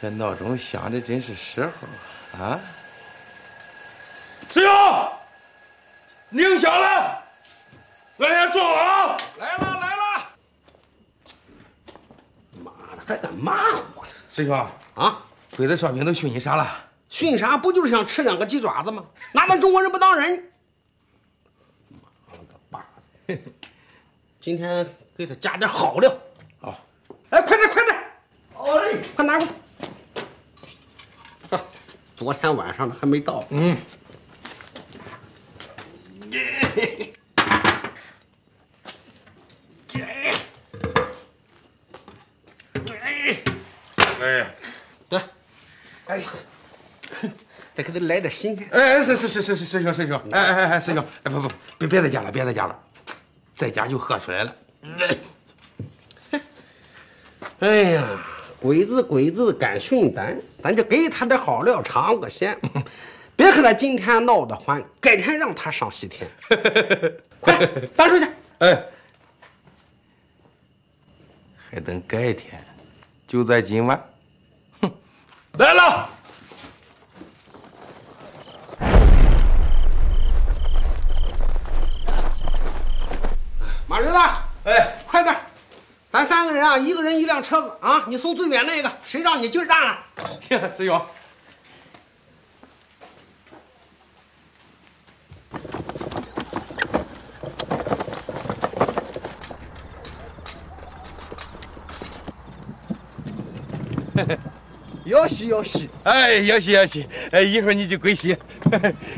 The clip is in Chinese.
这闹钟响的真是时候啊！ 师兄，铃响了，俺先撞了啊！ 来了来了！妈的，还敢马虎！ 师兄啊， 鬼子哨兵都训你啥了？ 训啥？不就是想吃两个鸡爪子吗？拿咱中国人不当人！妈了个巴子！今天给他加点好料。 哦， 哎，快点快点！好嘞，快拿过来。昨天晚上的还没到。 嗯。 哎呀， 对，哎呀，再给他来点新鲜。 哎，师兄，哎，师兄，哎不，别再加了，别再加了，再加就喝出来了。 哎呀，鬼子敢训咱就给他点好料尝个鲜，别看他今天闹得欢，改天让他上西天。快搬出去！ 哎，还等改天？就在今晚。哼， 来了。 马驴子，哎，快点！咱3个人啊，一个人一辆车子啊，你送最远那个，谁让你劲儿大了？ 师兄。 要洗， 哎，要洗，哎，一会儿你就归西。